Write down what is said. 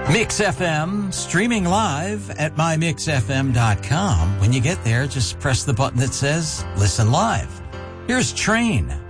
Mix FM, streaming live at mymixfm.com. When you get there, just press the button that says Listen Live. Here's Train.